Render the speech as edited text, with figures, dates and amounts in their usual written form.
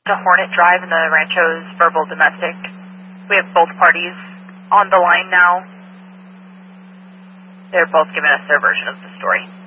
to Hornet Drive and the Rancho's verbal domestic. We have both parties on the line now. They're both giving us their version of the story.